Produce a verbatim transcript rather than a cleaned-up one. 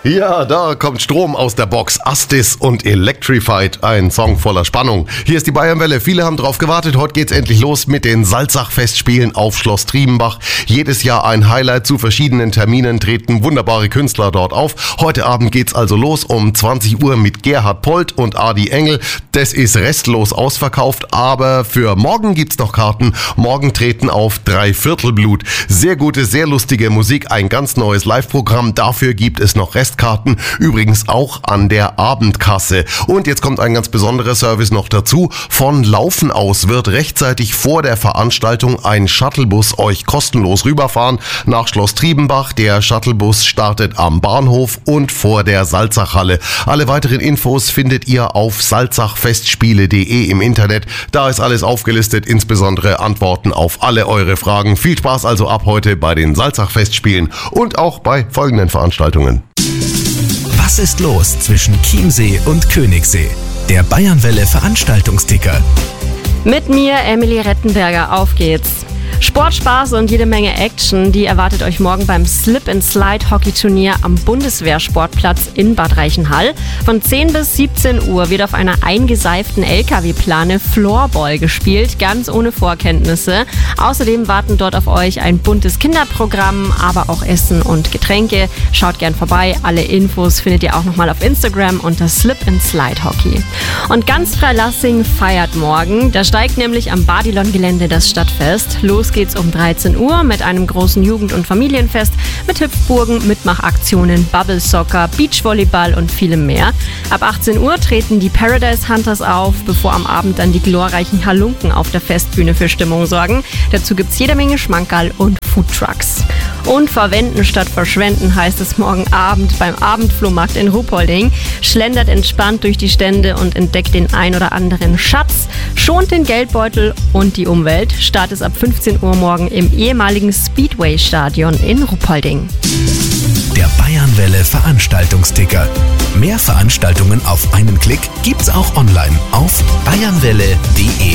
Ja, da kommt Strom aus der Box. Astis und Electrified, ein Song voller Spannung. Hier ist die Bayernwelle. Viele haben drauf gewartet. Heute geht's endlich los mit den Salzach-Festspielen auf Schloss Triebenbach. Jedes Jahr ein Highlight. Zu verschiedenen Terminen treten wunderbare Künstler dort auf. Heute Abend geht's also los um zwanzig Uhr mit Gerhard Polt und Adi Engel. Das ist restlos ausverkauft, aber für morgen gibt's noch Karten. Morgen treten auf Dreiviertelblut. Sehr gute, sehr lustige Musik, ein ganz neues Live-Programm. Dafür gibt es noch Restkarten. Übrigens auch an der Abendkasse. Und jetzt kommt ein ganz besonderer Service noch dazu. Von Laufen aus wird rechtzeitig vor der Veranstaltung ein Shuttlebus euch kostenlos rüberfahren nach Schloss Triebenbach. Der Shuttlebus startet am Bahnhof und vor der Salzachhalle. Alle weiteren Infos findet ihr auf salzachfestspiele punkt de im Internet. Da ist alles aufgelistet, insbesondere Antworten auf alle eure Fragen. Viel Spaß also ab heute bei den Salzach-Festspielen und auch bei folgenden Veranstaltungen. Was ist los zwischen Chiemsee und Königssee? Der Bayernwelle Veranstaltungsticker. Mit mir, Emily Rettenberger, auf geht's. Sport, Spaß und jede Menge Action, die erwartet euch morgen beim Slip-and-Slide-Hockey-Turnier am Bundeswehrsportplatz in Bad Reichenhall. Von zehn bis siebzehn Uhr wird auf einer eingeseiften L K W-Plane Floorball gespielt, ganz ohne Vorkenntnisse. Außerdem warten dort auf euch ein buntes Kinderprogramm, aber auch Essen und Getränke. Schaut gern vorbei, alle Infos findet ihr auch nochmal auf Instagram unter Slip-and-Slide-Hockey. Und ganz Freilassing feiert morgen, da steigt nämlich am Badilon-Gelände das Stadtfest. Los geht's um dreizehn Uhr mit einem großen Jugend- und Familienfest mit Hüpfburgen, Mitmachaktionen, Bubble Soccer, Beachvolleyball und vielem mehr. Ab achtzehn Uhr treten die Paradise Hunters auf, bevor am Abend dann die glorreichen Halunken auf der Festbühne für Stimmung sorgen. Dazu gibt's jede Menge Schmankerl und Foodtrucks. Und verwenden statt verschwenden heißt es morgen Abend beim Abendflohmarkt in Ruppolding. Schlendert entspannt durch die Stände und entdeckt den ein oder anderen Schatz, schont den Geldbeutel und die Umwelt. Start ist ab fünfzehn Uhr morgen im ehemaligen Speedway-Stadion in Ruppolding. Der Bayernwelle Veranstaltungsticker. Mehr Veranstaltungen auf einen Klick gibt's auch online auf bayernwelle punkt de.